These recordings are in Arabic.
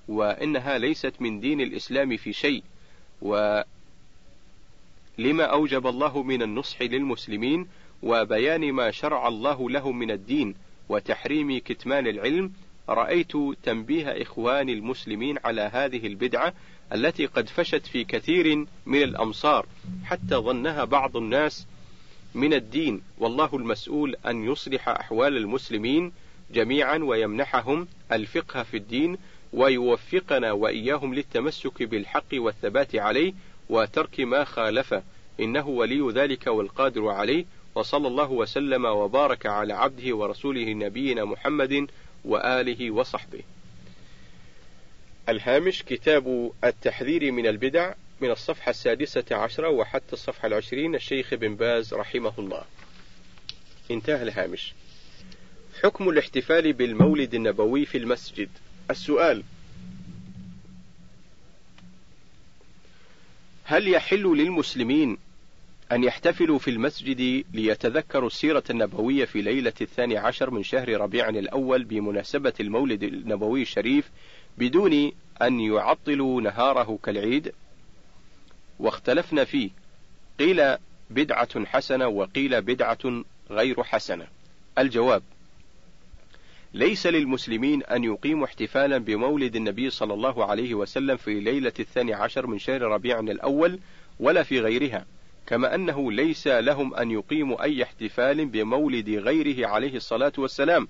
وإنها ليست من دين الإسلام في شيء، ولما أوجب الله من النصح للمسلمين وبيان ما شرع الله لهم من الدين وتحريم كتمان العلم، رأيت تنبيه إخوان المسلمين على هذه البدعة التي قد فشت في كثير من الأمصار حتى ظنها بعض الناس من الدين، والله المسؤول أن يصلح أحوال المسلمين جميعا ويمنحهم الفقه في الدين ويوفقنا وإياهم للتمسك بالحق والثبات عليه وترك ما خالفه، إنه ولي ذلك والقادر عليه. وصلى الله وسلم وبارك على عبده ورسوله نبينا محمد وآله وصحبه. الهامش: كتاب التحذير من البدع، من الصفحة 16 وحتى الصفحة 20، الشيخ بن باز رحمه الله. انتهى الهامش. حكم الاحتفال بالمولد النبوي في المسجد. السؤال: هل يحل للمسلمين أن يحتفلوا في المسجد ليتذكروا السيرة النبوية في ليلة 12 من شهر ربيع الأول بمناسبة المولد النبوي الشريف بدون أن يعطلوا نهاره كالعيد؟ واختلفنا فيه، قيل بدعة حسنة وقيل بدعة غير حسنة. الجواب: ليس للمسلمين أن يقيموا احتفالا بمولد النبي صلى الله عليه وسلم في ليلة 12 من شهر ربيع الأول ولا في غيرها، كما أنه ليس لهم أن يقيموا أي احتفال بمولد غيره عليه الصلاة والسلام،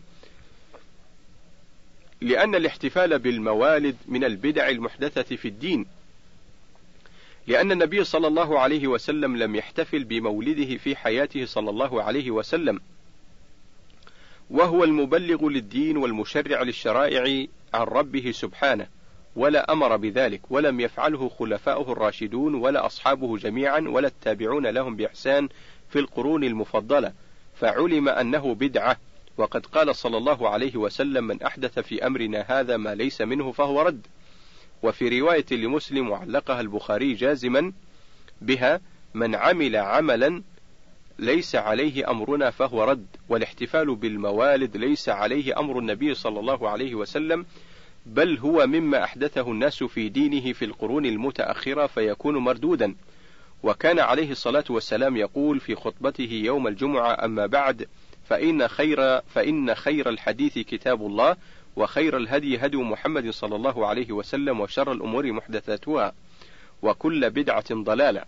لأن الاحتفال بالموالد من البدع المحدثة في الدين، لأن النبي صلى الله عليه وسلم لم يحتفل بمولده في حياته صلى الله عليه وسلم، وهو المبلغ للدين والمشرع للشرائع عن ربه سبحانه، ولا أمر بذلك، ولم يفعله خلفاؤه الراشدون ولا أصحابه جميعا ولا التابعون لهم بإحسان في القرون المفضلة، فعلم أنه بدعة. وقد قال صلى الله عليه وسلم: من أحدث في أمرنا هذا ما ليس منه فهو رد. وفي رواية لمسلم وعلقها البخاري جازما بها: من عمل عملا ليس عليه أمرنا فهو رد. والاحتفال بالموالد ليس عليه أمر النبي صلى الله عليه وسلم، بل هو مما أحدثه الناس في دينه في القرون المتأخرة فيكون مردودا. وكان عليه الصلاة والسلام يقول في خطبته يوم الجمعة: أما بعد فإن خير الحديث كتاب الله، وخير الهدي هدي محمد صلى الله عليه وسلم، وشر الأمور محدثاتها، وكل بدعة ضلالة.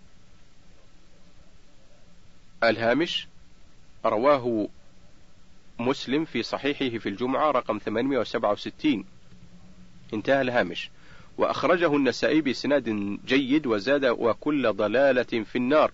الهامش: رواه مسلم في صحيحه في الجمعة رقم 867. انتهى الهامش. وأخرجه النسائي بسناد جيد وزاد: وكل ضلالة في النار.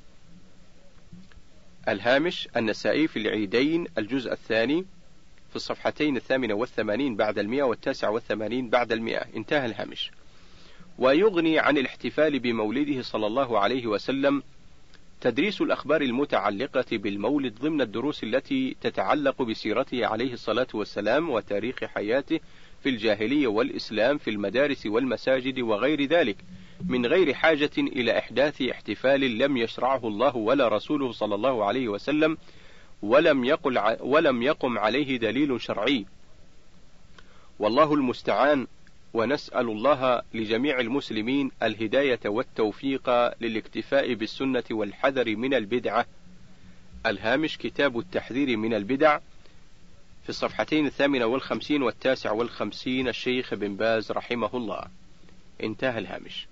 الهامش: النسائي في العيدين الجزء الثاني في الصفحتين 88 بعد 100 و89 بعد 100. انتهى الهامش. ويغني عن الاحتفال بمولده صلى الله عليه وسلم تدريس الأخبار المتعلقة بالمولد ضمن الدروس التي تتعلق بسيرته عليه الصلاة والسلام وتاريخ حياته في الجاهلية والإسلام في المدارس والمساجد وغير ذلك، من غير حاجة إلى إحداث احتفال لم يشرعه الله ولا رسوله صلى الله عليه وسلم، ولم يقم عليه دليل شرعي. والله المستعان، ونسأل الله لجميع المسلمين الهداية والتوفيق للاكتفاء بالسنة والحذر من البدعة. الهامش: كتاب التحذير من البدع، في الصفحتين 58 و59، الشيخ بن باز رحمه الله. انتهى الهامش.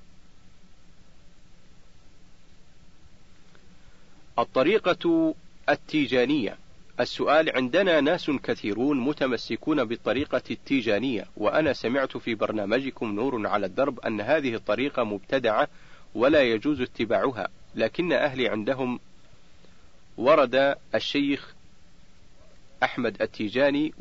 الطريقة التيجانية. السؤال: عندنا ناس كثيرون متمسكون بالطريقة التيجانية، وأنا سمعت في برنامجكم نور على الدرب أن هذه الطريقة مبتدعة ولا يجوز اتباعها، لكن أهلي عندهم ورد الشيخ أحمد التيجاني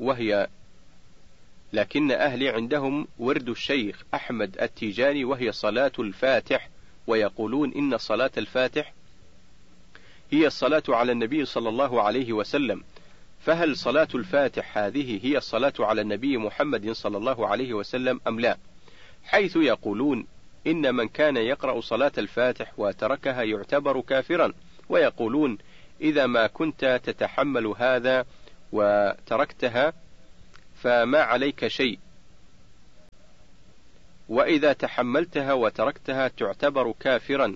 لكن أهلي عندهم ورد الشيخ أحمد التيجاني وهي صلاة الفاتح، ويقولون إن صلاة الفاتح هي الصلاة على النبي صلى الله عليه وسلم، فهل صلاة الفاتح هذه هي الصلاة على النبي محمد صلى الله عليه وسلم أم لا؟ حيث يقولون إن من كان يقرأ صلاة الفاتح وتركها يعتبر كافرا، ويقولون إذا ما كنت تتحمل هذا وتركتها فما عليك شيء. وإذا تحملتها وتركتها تعتبر كافرا.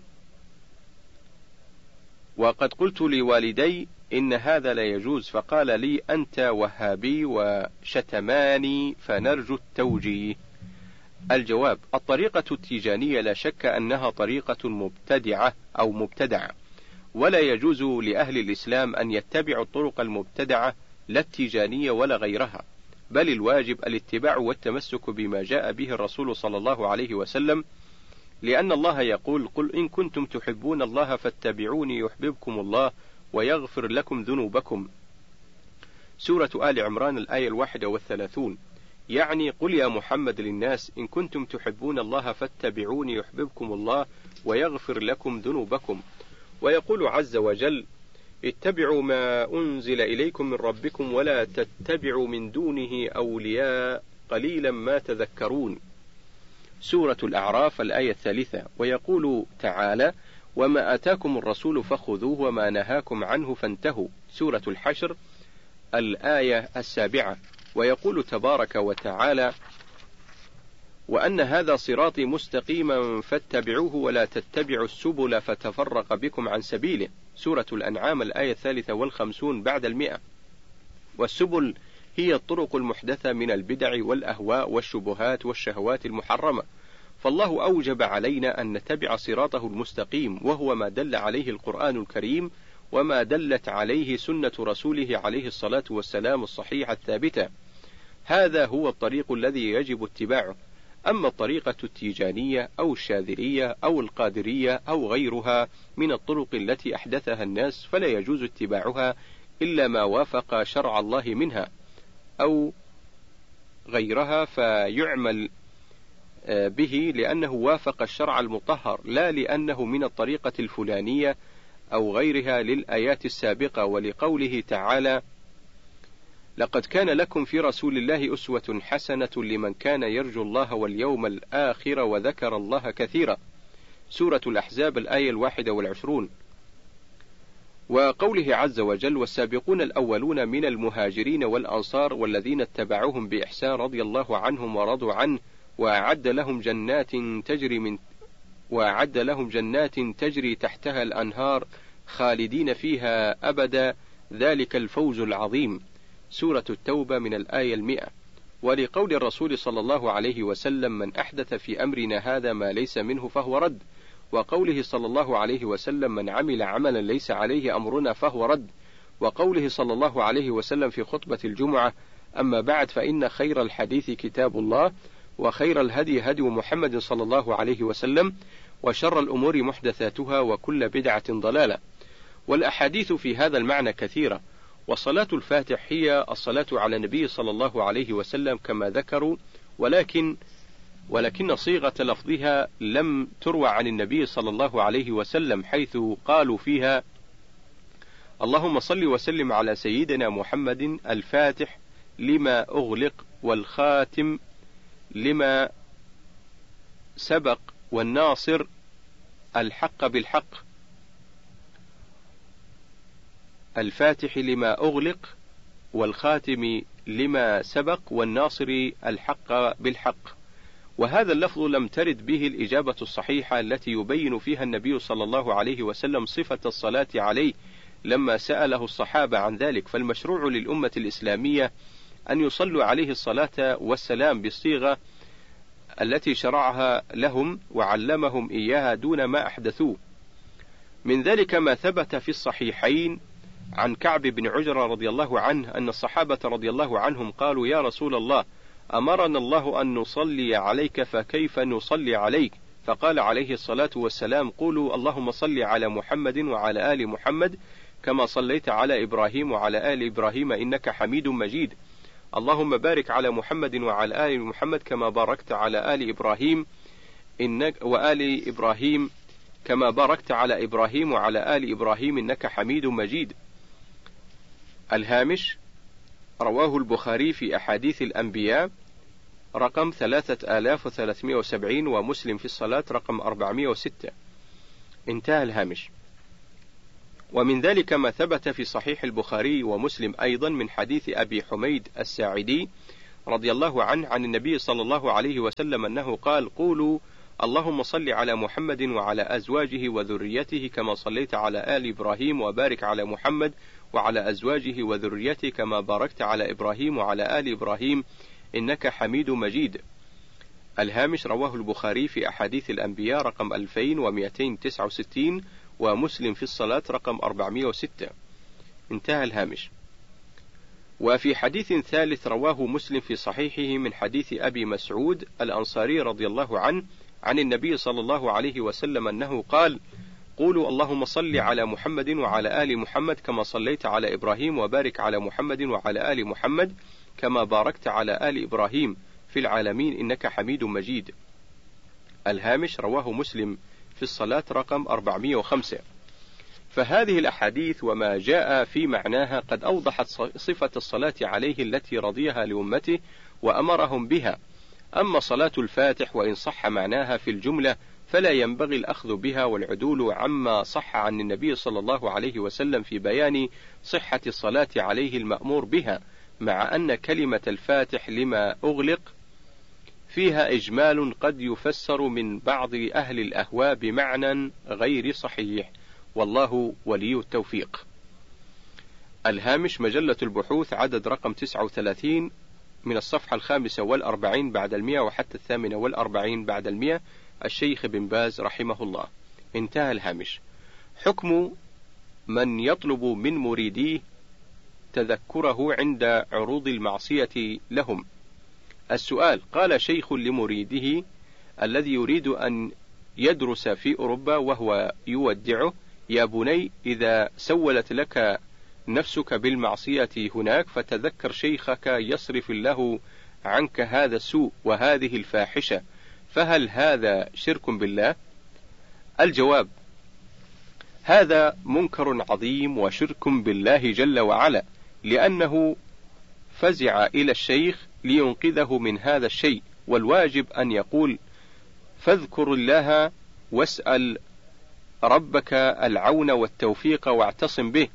وقد قلت لوالدي إن هذا لا يجوز، فقال لي أنت وهابي وشتماني فنرجو التوجيه. الجواب: الطريقة التيجانية لا شك أنها طريقة مبتدعة أو مبتدعة، ولا يجوز لأهل الإسلام أن يتبعوا الطرق المبتدعة لا التيجانية ولا غيرها، بل الواجب الاتباع والتمسك بما جاء به الرسول صلى الله عليه وسلم، لأن الله يقول: قل إن كنتم تحبون الله فاتبعوني يحببكم الله ويغفر لكم ذنوبكم. سورة آل عمران الآية 31. يعني قل يا محمد للناس: إن كنتم تحبون الله فاتبعوني يحببكم الله ويغفر لكم ذنوبكم. ويقول عز وجل: اتبعوا ما أنزل إليكم من ربكم ولا تتبعوا من دونه أولياء قليلا ما تذكرون. سورة الأعراف الآية 3. ويقول تعالى: وما آتاكم الرسول فخذوه وما نهاكم عنه فانتهوا. سورة الحشر الآية 7. ويقول تبارك وتعالى: وأن هذا صراطي مستقيما فاتبعوه ولا تتبعوا السبل فتفرق بكم عن سبيله. سورة الأنعام الآية 53 بعد 100. والسبل هي الطرق المحدثة من البدع والأهواء والشبهات والشهوات المحرمة، فالله أوجب علينا أن نتبع صراطه المستقيم، وهو ما دل عليه القرآن الكريم وما دلت عليه سنة رسوله عليه الصلاة والسلام الصحيحة الثابتة. هذا هو الطريق الذي يجب اتباعه. أما الطريقة التيجانية أو الشاذلية أو القادرية أو غيرها من الطرق التي أحدثها الناس فلا يجوز اتباعها إلا ما وافق شرع الله منها أو غيرها فيعمل به لأنه وافق الشرع المطهر، لا لأنه من الطريقة الفلانية أو غيرها للآيات السابقة، ولقوله تعالى: لقد كان لكم في رسول الله أسوة حسنة لمن كان يرجو الله واليوم الآخر وذكر الله كثيرا. سورة الأحزاب الآية 21. وقوله عز وجل: والسابقون الأولون من المهاجرين والأنصار والذين اتبعوهم بإحسان رضي الله عنهم ورضوا عنه وأعد لهم جنات تجري تحتها الأنهار خالدين فيها أبدا ذلك الفوز العظيم. سورة التوبة من الآية 100. ولقول الرسول صلى الله عليه وسلم: من أحدث في أمرنا هذا ما ليس منه فهو رد. وقوله صلى الله عليه وسلم: من عمل عملا ليس عليه أمرنا فهو رد. وقوله صلى الله عليه وسلم في خطبة الجمعة: أما بعد فإن خير الحديث كتاب الله وخير الهدي هدي محمد صلى الله عليه وسلم وشر الأمور محدثاتها وكل بدعة ضلالة. والأحاديث في هذا المعنى كثيرة. وصلاة الفاتح هي الصلاة على النبي صلى الله عليه وسلم كما ذكروا، ولكن صيغة لفظها لم تروى عن النبي صلى الله عليه وسلم، حيث قالوا فيها: اللهم صل وسلم على سيدنا محمد الفاتح لما أغلق والخاتم لما سبق والناصر الحق بالحق. الفاتح لما أغلق والخاتم لما سبق والناصر الحق بالحق. وهذا اللفظ لم ترد به الإجابة الصحيحة التي يبين فيها النبي صلى الله عليه وسلم صفة الصلاة عليه لما سأله الصحابة عن ذلك. فالمشروع للأمة الإسلامية أن يصلوا عليه الصلاة والسلام بالصيغة التي شرعها لهم وعلمهم إياها دون ما أحدثوه. من ذلك ما ثبت في الصحيحين عن كعب بن عجرة رضي الله عنه أن الصحابة رضي الله عنهم قالوا: يا رسول الله، أمرنا الله أن نصلي عليك فكيف نصلي عليك؟ فقال عليه الصلاة والسلام: قولوا اللهم صل على محمد وعلى آل محمد كما صليت على إبراهيم وعلى آل إبراهيم إنك حميد مجيد، اللهم بارك على محمد وعلى آل محمد كما باركت على آل إبراهيم وآل إبراهيم كما باركت على إبراهيم وعلى آل إبراهيم إنك حميد مجيد. الهامش: رواه البخاري في أحاديث الأنبياء رقم 3370 ومسلم في الصلاة رقم 406. انتهى الهامش. ومن ذلك ما ثبت في صحيح البخاري ومسلم أيضا من حديث أبي حميد الساعدي رضي الله عنه عن النبي صلى الله عليه وسلم أنه قال: قولوا اللهم صل على محمد وعلى أزواجه وذريته كما صليت على آل إبراهيم، وبارك على محمد وعلى أزواجه وذريته كما باركت على إبراهيم وعلى آل إبراهيم إنك حميد مجيد. الهامش: رواه البخاري في أحاديث الأنبياء رقم 2269، ومسلم في الصلاة رقم 406. انتهى الهامش. وفي حديث ثالث رواه مسلم في صحيحه من حديث أبي مسعود الأنصاري رضي الله عنه عن النبي صلى الله عليه وسلم أنه قال: قولوا اللهم صل على محمد وعلى آل محمد كما صليت على إبراهيم، وبارك على محمد وعلى آل محمد كما باركت على آل إبراهيم في العالمين إنك حميد مجيد. الهامش: رواه مسلم في الصلاة رقم 405. فهذه الأحاديث وما جاء في معناها قد أوضحت صفة الصلاة عليه التي رضيها لأمته وأمرهم بها. أما صلاة الفاتح وإن صح معناها في الجملة فلا ينبغي الأخذ بها والعدول عما صح عن النبي صلى الله عليه وسلم في بيان صحة الصلاة عليه المأمور بها، مع أن كلمة الفاتح لما أغلق فيها إجمال قد يفسر من بعض أهل الأهواء بمعنى غير صحيح، والله ولي التوفيق. الهامش: مجلة البحوث عدد رقم 39 من الصفحة 45 بعد 100 وحتى 48 بعد 100، الشيخ بن باز رحمه الله. انتهى الهامش. حكم من يطلب من مريديه تذكره عند عروض المعصية لهم. السؤال: قال شيخ لمريده الذي يريد أن يدرس في أوروبا وهو يودعه: يا بني، إذا سولت لك نفسك بالمعصية هناك فتذكر شيخك يصرف الله عنك هذا السوء وهذه الفاحشة، فهل هذا شرك بالله؟ الجواب: هذا منكر عظيم وشرك بالله جل وعلا، لأنه فزع إلى الشيخ لينقذه من هذا الشيء، والواجب أن يقول: فاذكر الله واسأل ربك العون والتوفيق واعتصم به.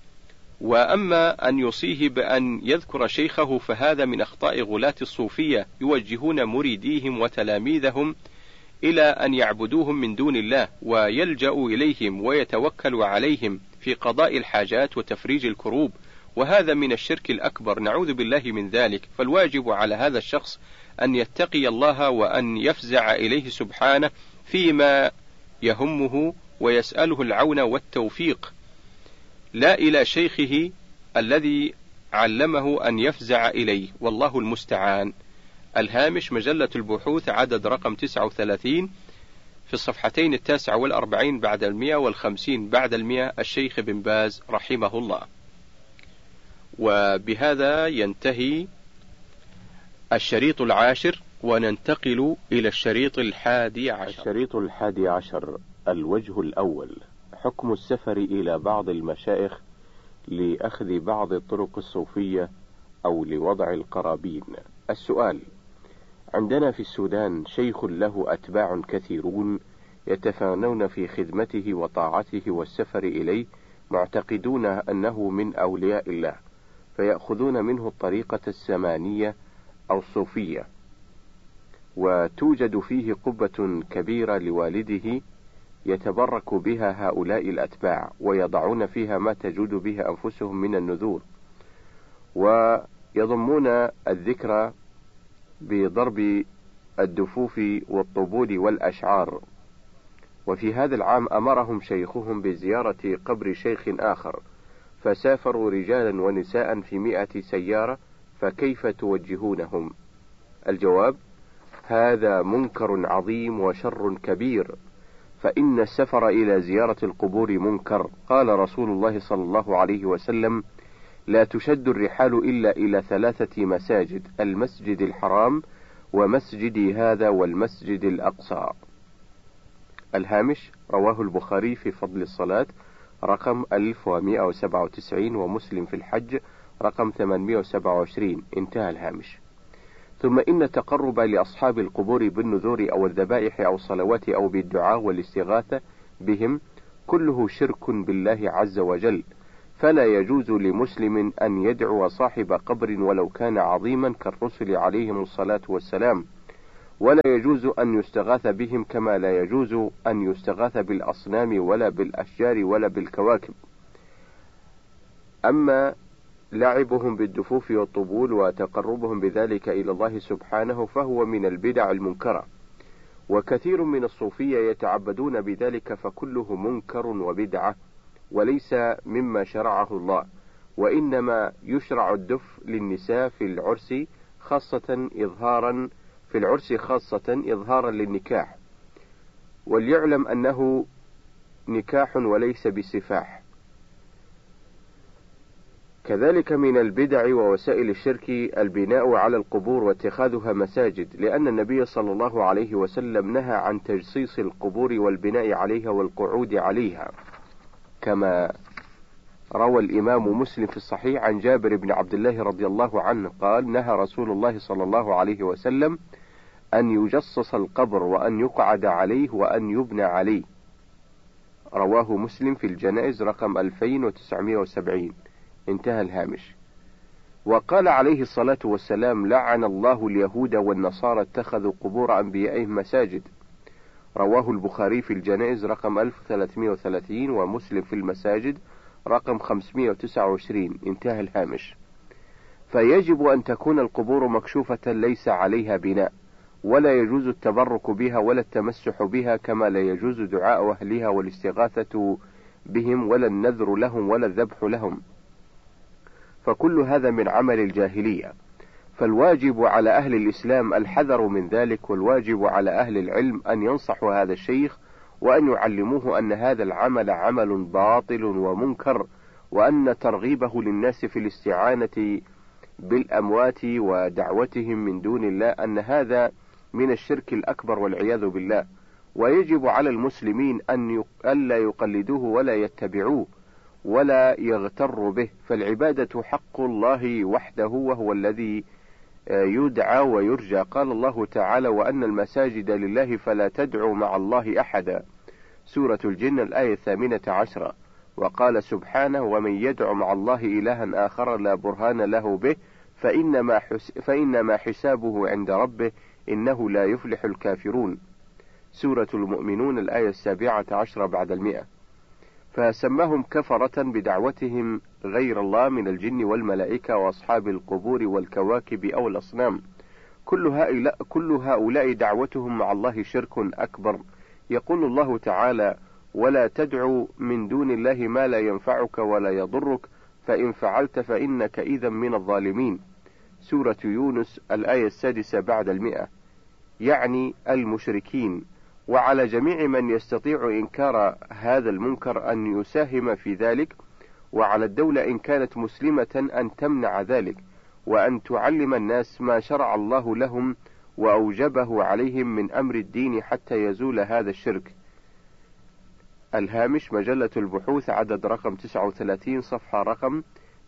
وأما أن يصيه بأن يذكر شيخه فهذا من أخطاء غلاة الصوفية، يوجهون مريديهم وتلاميذهم إلى أن يعبدوهم من دون الله ويلجأوا إليهم ويتوكلوا عليهم في قضاء الحاجات وتفريج الكروب، وهذا من الشرك الأكبر، نعوذ بالله من ذلك. فالواجب على هذا الشخص أن يتقي الله وأن يفزع إليه سبحانه فيما يهمه ويسأله العون والتوفيق، لا إلى شيخه الذي علمه أن يفزع إليه، والله المستعان. الهامش: مجلة البحوث عدد رقم 39 في الصفحتين 49 بعد 150 بعد 100، الشيخ بن باز رحمه الله. وبهذا ينتهي الشريط 10، وننتقل إلى الشريط 11. الشريط 11: الوجه الأول: حكم السفر إلى بعض المشايخ لأخذ بعض الطرق الصوفية أو لوضع القرابين. السؤال: عندنا في السودان شيخ له أتباع كثيرون يتفانون في خدمته وطاعته والسفر إليه، معتقدون أنه من أولياء الله، فيأخذون منه الطريقة السمانية أو الصوفية، وتوجد فيه قبة كبيرة لوالده يتبرك بها هؤلاء الأتباع، ويضعون فيها ما تجود به أنفسهم من النذور، ويضمون الذكر بضرب الدفوف والطبول والأشعار. وفي هذا العام أمرهم شيخهم بزيارة قبر شيخ آخر، فسافروا رجالا ونساء في 100 سيارة، فكيف توجهونهم؟ الجواب: هذا منكر عظيم وشر كبير، فإن السفر إلى زيارة القبور منكر. قال رسول الله صلى الله عليه وسلم: لا تشد الرحال إلا إلى 3 مساجد: المسجد الحرام ومسجدي هذا والمسجد الأقصى. الهامش: رواه البخاري في فضل الصلاة رقم 1197، ومسلم في الحج رقم 827. انتهى الهامش. ثم إن التقرب لأصحاب القبور بالنذور أو الذبائح أو الصلوات أو بالدعاء والاستغاثة بهم كله شرك بالله عز وجل، فلا يجوز لمسلم أن يدعو صاحب قبر ولو كان عظيما كالرسل عليهم الصلاة والسلام، ولا يجوز أن يستغاث بهم كما لا يجوز أن يستغاث بالأصنام ولا بالأشجار ولا بالكواكب. أما لعبهم بالدفوف والطبول وتقربهم بذلك إلى الله سبحانه فهو من البدع المنكرة، وكثير من الصوفية يتعبدون بذلك، فكله منكر وبدعة وليس مما شرعه الله، وإنما يشرع الدف للنساء في العرس خاصة إظهارا للنكاح، وليعلم أنه نكاح وليس بسفاح. كذلك من البدع ووسائل الشرك البناء على القبور واتخاذها مساجد، لأن النبي صلى الله عليه وسلم نهى عن تجصيص القبور والبناء عليها والقعود عليها، كما روى الإمام مسلم في الصحيح عن جابر بن عبد الله رضي الله عنه قال: نهى رسول الله صلى الله عليه وسلم أن يجصص القبر وأن يقعد عليه وأن يبنى عليه. رواه مسلم في الجنائز رقم 2970. انتهى الهامش. وقال عليه الصلاة والسلام: لعن الله اليهود والنصارى اتخذوا قبور أنبيائهم مساجد. رواه البخاري في الجنائز رقم 1330 ومسلم في المساجد رقم 529. انتهى الهامش. فيجب أن تكون القبور مكشوفة ليس عليها بناء، ولا يجوز التبرك بها ولا التمسح بها، كما لا يجوز دعاء أهلها والاستغاثة بهم ولا النذر لهم ولا الذبح لهم، فكل هذا من عمل الجاهلية. فالواجب على أهل الإسلام الحذر من ذلك، والواجب على أهل العلم أن ينصحوا هذا الشيخ وأن يعلموه أن هذا العمل عمل باطل ومنكر، وأن ترغيبه للناس في الاستعانة بالأموات ودعوتهم من دون الله أن هذا من الشرك الأكبر والعياذ بالله. ويجب على المسلمين أن ألا يقلدوه ولا يتبعوه ولا يغتر به، فالعبادة حق الله وحده وهو الذي يدعى ويرجى. قال الله تعالى: وأن المساجد لله فلا تدعوا مع الله أحدا. سورة الجن الآية 18. وقال سبحانه: ومن يدع مع الله إلها آخر لا برهان له به فإنما حسابه عند ربه إنه لا يفلح الكافرون. سورة المؤمنون الآية 17 بعد 100. فسماهم كفرة بدعوتهم غير الله من الجن والملائكة وأصحاب القبور والكواكب أو الأصنام. كل هؤلاء دعوتهم مع الله شرك أكبر. يقول الله تعالى: ولا تدعوا من دون الله ما لا ينفعك ولا يضرك فإن فعلت فإنك إذا من الظالمين. سورة يونس الآية 6 بعد 100. يعني المشركين. وعلى جميع من يستطيع إنكار هذا المنكر أن يساهم في ذلك، وعلى الدولة إن كانت مسلمة أن تمنع ذلك، وأن تعلم الناس ما شرع الله لهم وأوجبه عليهم من أمر الدين حتى يزول هذا الشرك. الهامش: مجلة البحوث عدد رقم 39 صفحة رقم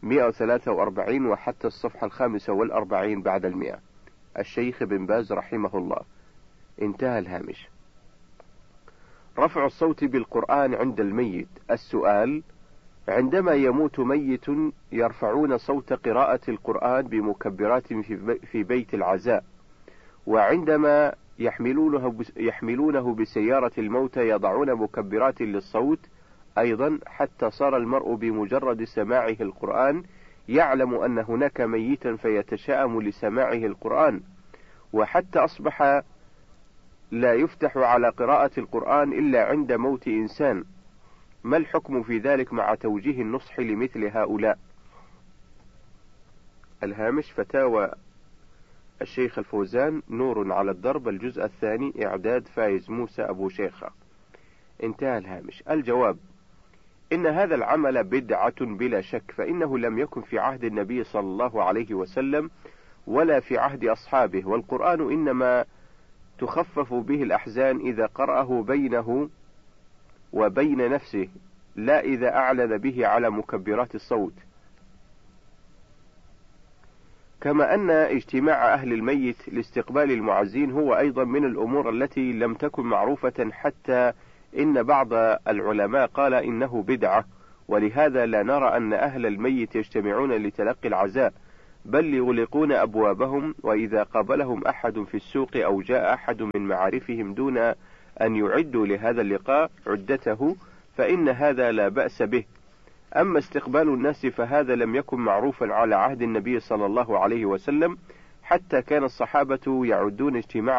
143 وحتى الصفحة 45 بعد 100. الشيخ بن باز رحمه الله. انتهى الهامش. رفع الصوت بالقرآن عند الميت. السؤال: عندما يموت ميت يرفعون صوت قراءة القرآن بمكبرات في بيت العزاء، وعندما يحملونه بسيارة الموتى يضعون مكبرات للصوت أيضا، حتى صار المرء بمجرد سماعه القرآن يعلم أن هناك ميتا فيتشائم لسماعه القرآن، وحتى أصبح لا يفتح على قراءة القرآن إلا عند موت إنسان. ما الحكم في ذلك مع توجيه النصح لمثل هؤلاء؟ الهامش: فتاوى الشيخ الفوزان، نور على الدرب، الجزء الثاني، إعداد فايز موسى أبو شيخة. انتهى الهامش. الجواب: إن هذا العمل بدعة بلا شك، فإنه لم يكن في عهد النبي صلى الله عليه وسلم ولا في عهد أصحابه، والقرآن إنما تخفف به الأحزان إذا قرأه بينه وبين نفسه، لا إذا أعلن به على مكبرات الصوت. كما أن اجتماع أهل الميت لاستقبال المعزين هو أيضا من الأمور التي لم تكن معروفة، حتى إن بعض العلماء قال إنه بدعة، ولهذا لا نرى أن أهل الميت يجتمعون لتلقي العزاء، بل يغلقون أبوابهم، وإذا قابلهم أحد في السوق أو جاء أحد من معارفهم دون أن يعدوا لهذا اللقاء عدته فإن هذا لا بأس به. أما استقبال الناس فهذا لم يكن معروفا على عهد النبي صلى الله عليه وسلم، حتى كان الصحابة يعدون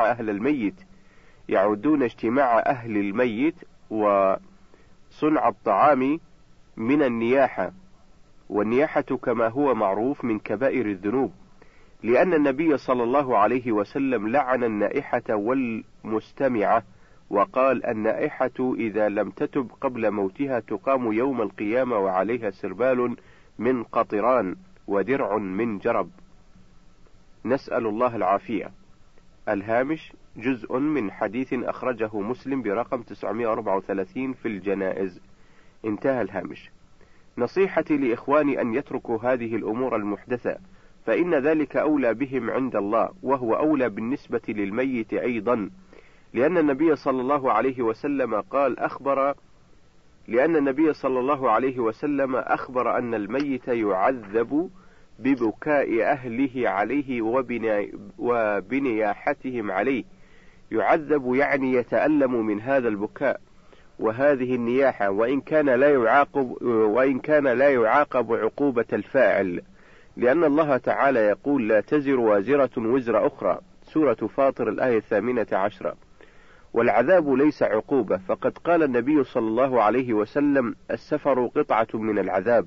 اجتماع أهل الميت وصنع الطعام من النياحة، والنياحة كما هو معروف من كبائر الذنوب، لأن النبي صلى الله عليه وسلم لعن النائحة والمستمعة، وقال: النائحة إذا لم تتب قبل موتها تقام يوم القيامة وعليها سربال من قطران ودرع من جرب. نسأل الله العافية. الهامش: جزء من حديث أخرجه مسلم برقم 934 في الجنائز. انتهى الهامش. نصيحتي لإخواني أن يتركوا هذه الأمور المحدثة، فإن ذلك أولى بهم عند الله، وهو أولى بالنسبة للميت أيضا، لأن النبي صلى الله عليه وسلم أخبر أن الميت يعذب ببكاء أهله عليه وبنياحتهم عليه. يعذب يعني يتألم من هذا البكاء وهذه النياحة، وإن كان لا يعاقب عقوبة الفاعل، لأن الله تعالى يقول: لا تزر وازرة وزر أخرى، سورة فاطر الآية 18. والعذاب ليس عقوبة، فقد قال النبي صلى الله عليه وسلم: السفر قطعة من العذاب.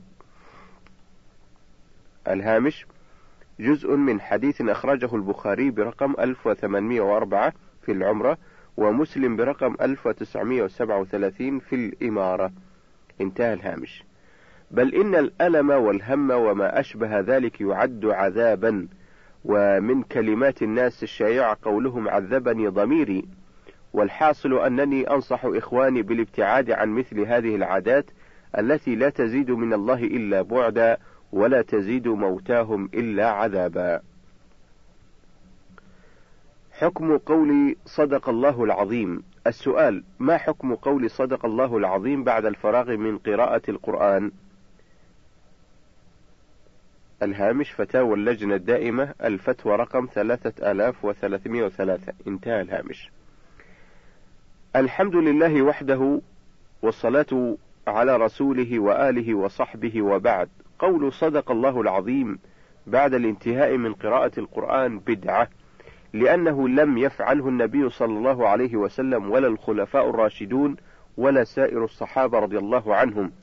الهامش: جزء من حديث أخرجه البخاري برقم 1804 في العمرة، ومسلم برقم 1937 في الإمارة. انتهى الهامش. بل إن الألم والهم وما أشبه ذلك يعد عذابا، ومن كلمات الناس الشائعة قولهم: عذبني ضميري. والحاصل أنني أنصح إخواني بالابتعاد عن مثل هذه العادات التي لا تزيد من الله إلا بعدا، ولا تزيد موتاهم إلا عذابا. حكم قول صدق الله العظيم. السؤال: ما حكم قول صدق الله العظيم بعد الفراغ من قراءة القرآن؟ الهامش: فتاوى اللجنة الدائمة، الفتوى رقم 3303. انتهى الهامش. الحمد لله وحده، والصلاة على رسوله وآله وصحبه، وبعد. قول صدق الله العظيم بعد الانتهاء من قراءة القرآن بدعة، لأنه لم يفعله النبي صلى الله عليه وسلم ولا الخلفاء الراشدون ولا سائر الصحابة رضي الله عنهم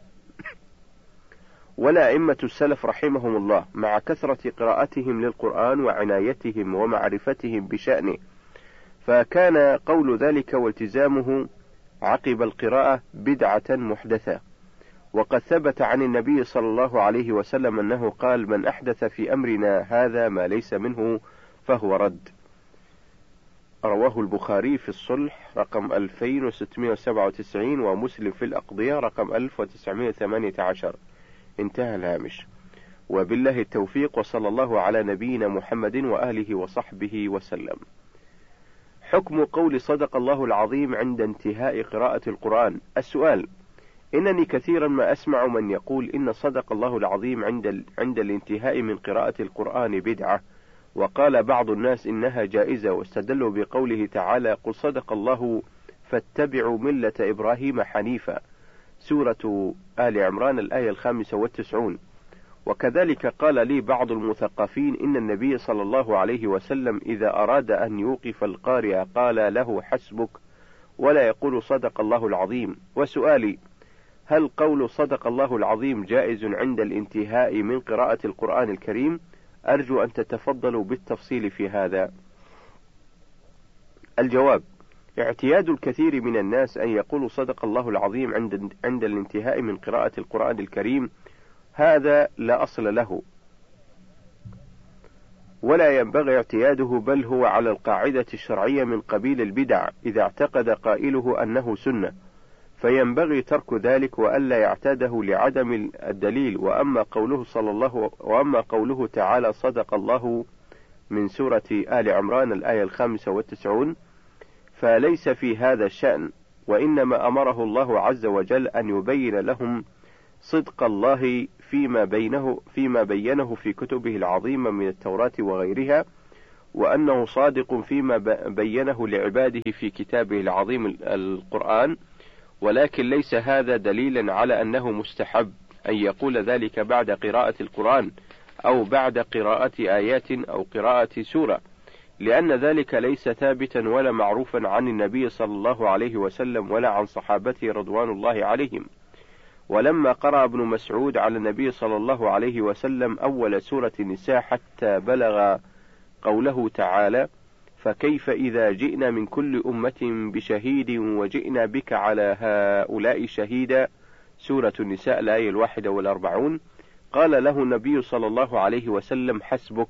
ولا أئمة السلف رحمهم الله، مع كثرة قراءتهم للقرآن وعنايتهم ومعرفتهم بشأنه، فكان قول ذلك والتزامه عقب القراءة بدعة محدثة. وقد ثبت عن النبي صلى الله عليه وسلم أنه قال: من أحدث في أمرنا هذا ما ليس منه فهو رد. رواه البخاري في الصلح رقم 2697، ومسلم في الأقضية رقم 1918. انتهى الهامش. وبالله التوفيق، وصلى الله على نبينا محمد وآله وصحبه وسلم. حكم قول صدق الله العظيم عند انتهاء قراءة القرآن. السؤال: إنني كثيرا ما أسمع من يقول إن صدق الله العظيم عند الانتهاء من قراءة القرآن بدعة، وقال بعض الناس إنها جائزة، واستدلوا بقوله تعالى: قل صدق الله فاتبعوا ملة إبراهيم حنيفا، سورة آل عمران الآية 95. وكذلك قال لي بعض المثقفين إن النبي صلى الله عليه وسلم إذا أراد أن يوقف القارئ قال له: حسبك، ولا يقول صدق الله العظيم. وسؤالي: هل قول صدق الله العظيم جائز عند الانتهاء من قراءة القرآن الكريم؟ أرجو أن تتفضلوا بالتفصيل في هذا. الجواب: اعتياد الكثير من الناس أن يقولوا صدق الله العظيم عند الانتهاء من قراءة القرآن الكريم، هذا لا أصل له ولا ينبغي اعتياده، بل هو على القاعدة الشرعية من قبيل البدع إذا اعتقد قائله أنه سنة، فينبغي ترك ذلك وألا يعتاده لعدم الدليل. وأما قوله تعالى: صدق الله، من سورة آل عمران الآية 95، فليس في هذا الشأن، وإنما أمره الله عز وجل أن يبين لهم صدق الله فيما بينه في كتبه العظيمة من التوراة وغيرها، وأنه صادق فيما بينه لعباده في كتابه العظيم القرآن، ولكن ليس هذا دليلا على أنه مستحب أن يقول ذلك بعد قراءة القرآن أو بعد قراءة آيات أو قراءة سورة، لأن ذلك ليس ثابتا ولا معروفا عن النبي صلى الله عليه وسلم ولا عن صحابته رضوان الله عليهم. ولما قرأ ابن مسعود على النبي صلى الله عليه وسلم أول سورة النساء حتى بلغ قوله تعالى: فكيف إذا جئنا من كل أمة بشهيد وجئنا بك على هؤلاء شهيدا، سورة النساء الآية 41، قال له النبي صلى الله عليه وسلم: حسبك.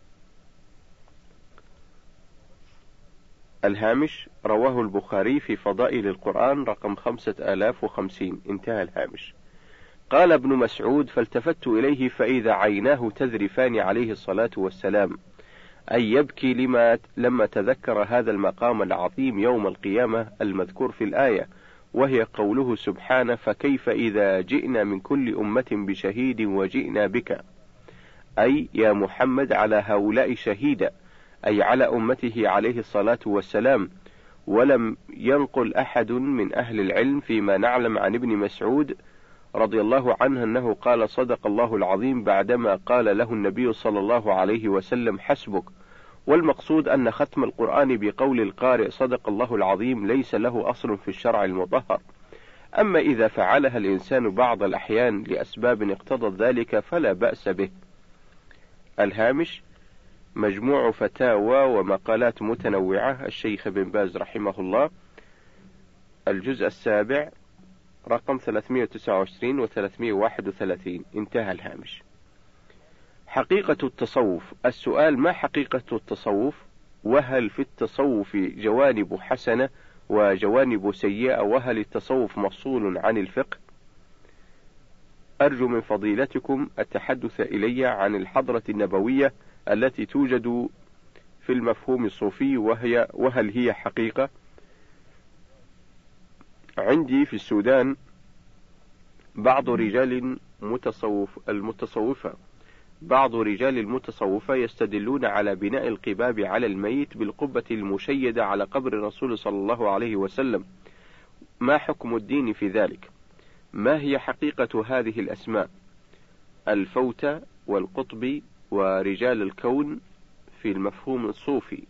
الهامش: رواه البخاري في فضائل القرآن رقم 5050. انتهى الهامش. قال ابن مسعود: فالتفت إليه فإذا عيناه تذرفان عليه الصلاة والسلام، أي يبكي لما تذكر هذا المقام العظيم يوم القيامة المذكور في الآية، وهي قوله سبحانه: فكيف إذا جئنا من كل أمة بشهيد وجئنا بك، أي يا محمد على هؤلاء شهيدا، أي على أمته عليه الصلاة والسلام. ولم ينقل أحد من أهل العلم فيما نعلم عن ابن مسعود رضي الله عنه أنه قال صدق الله العظيم بعدما قال له النبي صلى الله عليه وسلم: حسبك. والمقصود أن ختم القرآن بقول القارئ صدق الله العظيم ليس له أصل في الشرع المطهر، أما إذا فعلها الإنسان بعض الأحيان لأسباب اقتضت ذلك فلا بأس به. الهامش: مجموع فتاوى ومقالات متنوعة، الشيخ ابن باز رحمه الله، الجزء السابع رقم 329 و 331. انتهى الهامش. حقيقة التصوف. السؤال: ما حقيقة التصوف؟ وهل في التصوف جوانب حسنة وجوانب سيئة؟ وهل التصوف مفصول عن الفقه؟ أرجو من فضيلتكم التحدث إلي عن الحضرة النبوية التي توجد في المفهوم الصوفي، وهل هي حقيقة؟ عندي في السودان بعض رجال المتصوفة يستدلون على بناء القباب على الميت بالقبة المشيدة على قبر الرسول صلى الله عليه وسلم. ما حكم الدين في ذلك؟ ما هي حقيقة هذه الأسماء؟ الفوتى والقطب ورجال الكون في المفهوم الصوفي.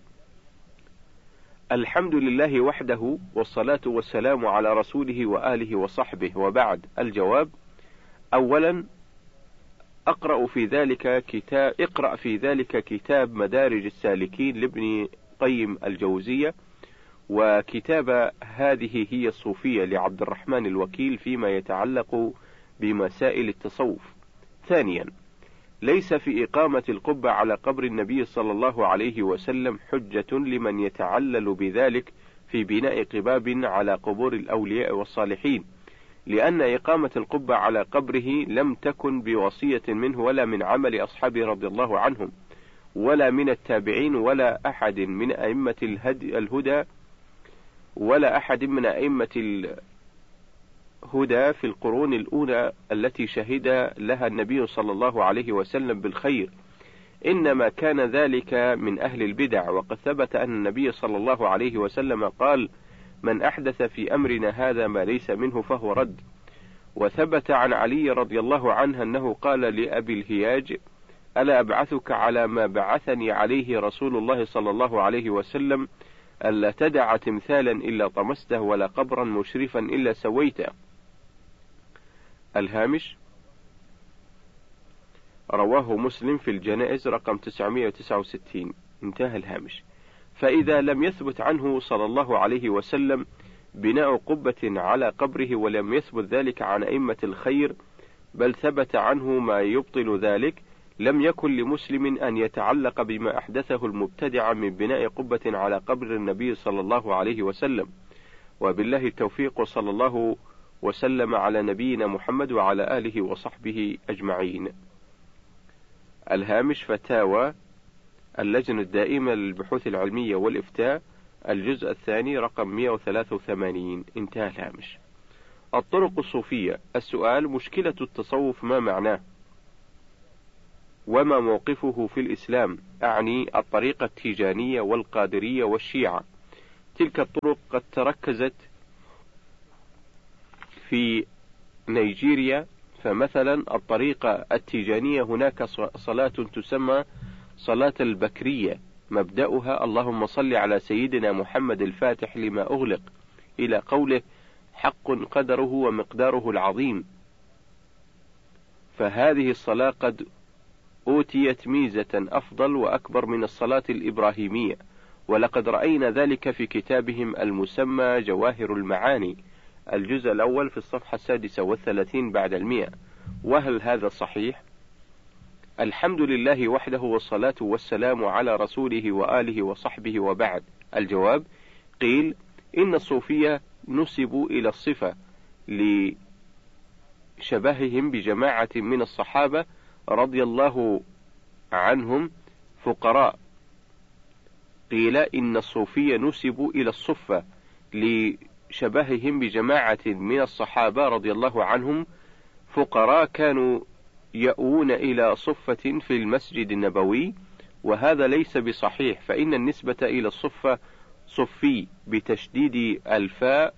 الحمد لله وحده، والصلاة والسلام على رسوله وآله وصحبه، وبعد. الجواب: أولا، اقرأ في ذلك كتاب مدارج السالكين لابن قيم الجوزية، وكتاب هذه هي الصوفية لعبد الرحمن الوكيل فيما يتعلق بمسائل التصوف. ثانيا، ليس في إقامة القبة على قبر النبي صلى الله عليه وسلم حجة لمن يتعلل بذلك في بناء قباب على قبور الأولياء والصالحين، لأن إقامة القبة على قبره لم تكن بوصية منه ولا من عمل أصحابه رضي الله عنهم ولا من التابعين ولا أحد من أئمة الهدى في القرون الأولى التي شهد لها النبي صلى الله عليه وسلم بالخير، إنما كان ذلك من أهل البدع. وقد ثبت أن النبي صلى الله عليه وسلم قال: من أحدث في أمرنا هذا ما ليس منه فهو رد. وثبت عن علي رضي الله عنه أنه قال لأبي الهياج: ألا أبعثك على ما بعثني عليه رسول الله صلى الله عليه وسلم، ألا تدع تمثالا إلا طمسته ولا قبرا مشرفا إلا سويته. الهامش: رواه مسلم في الجنائز رقم 969. انتهى الهامش. فإذا لم يثبت عنه صلى الله عليه وسلم بناء قبة على قبره، ولم يثبت ذلك عن أئمة الخير، بل ثبت عنه ما يبطل ذلك، لم يكن لمسلم أن يتعلق بما أحدثه المبتدع من بناء قبة على قبر النبي صلى الله عليه وسلم. وبالله التوفيق، صلى الله وسلم على نبينا محمد وعلى آله وصحبه أجمعين. الهامش: فتاوى اللجنة الدائمة للبحوث العلمية والإفتاء، الجزء الثاني رقم 183. انتهى الهامش. الطرق الصوفية. السؤال: مشكلة التصوف ما معناه؟ وما موقفه في الإسلام؟ أعني الطريقة التيجانية والقادرية والشيعة. تلك الطرق قد تركزت في نيجيريا، فمثلا الطريقة التيجانية هناك صلاة تسمى صلاة البكرية، مبدأها اللهم صل على سيدنا محمد الفاتح لما أغلق إلى قوله حق قدره ومقداره العظيم. فهذه الصلاة قد أوتيت ميزة أفضل وأكبر من الصلاة الإبراهيمية، ولقد رأينا ذلك في كتابهم المسمى جواهر المعاني الجزء الأول في الصفحة 36 بعد 100. وهل هذا صحيح؟ الحمد لله وحده والصلاة والسلام على رسوله وآله وصحبه وبعد. الجواب: قيل إن الصوفية نسبوا إلى الصفة لشبههم بجماعة من الصحابة رضي الله عنهم فقراء. قيل إن الصوفية نسبوا إلى الصفة لشبههم بجماعة من الصحابة رضي الله عنهم فقراء كانوا يأوون إلى صفة في المسجد النبوي، وهذا ليس بصحيح، فإن النسبة إلى الصفة صفي بتشديد الفاء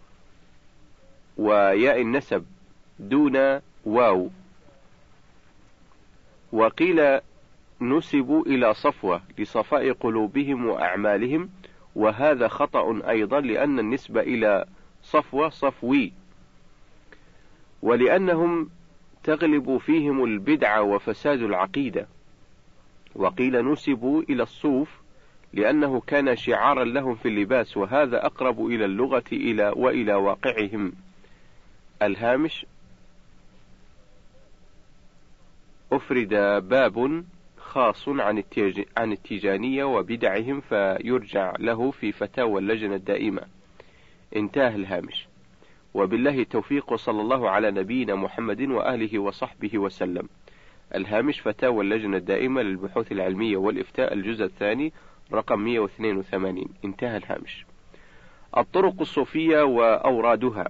وياء النسب دون واو. وقيل نسبوا إلى صفوة لصفاء قلوبهم وأعمالهم، وهذا خطأ أيضا، لأن النسبة إلى صفوة صفوي، ولأنهم تغلب فيهم البدعة وفساد العقيدة. وقيل نسبوا إلى الصوف لأنه كان شعارا لهم في اللباس، وهذا أقرب إلى اللغة وإلى واقعهم. الهامش: أفرد باب خاص عن التيجانية وبدعهم فيرجع له في فتاوى اللجنة الدائمة. انتهى الهامش. وبالله التوفيق، وصلى الله على نبينا محمد وآله وصحبه وسلم. الهامش: فتاوى اللجنة الدائمة للبحوث العلمية والإفتاء الجزء الثاني رقم 182. انتهى الهامش. الطرق الصوفية وأورادها.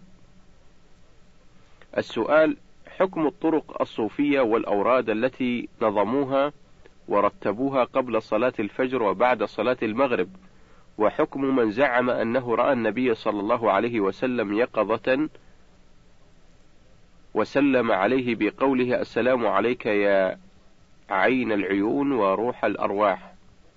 السؤال: حكم الطرق الصوفية والأوراد التي نظموها ورتبوها قبل صلاة الفجر وبعد صلاة المغرب، وحكم من زعم أنه رأى النبي صلى الله عليه وسلم يقظة وسلم عليه بقوله السلام عليك يا عين العيون وروح الأرواح.